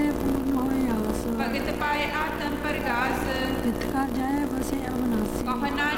ਜਾਏ ਪੂਰਨ ਹੋਏ ਆਸ, ਭਗਤ ਪਾਏ ਆਤਮ ਪ੍ਰਗਾਸ, ਤਿਤ ਕਰ ਜਾਏ ਬਸੇ ਅਵਨਾਸੀ। ਕਹ ਨਾਨਕ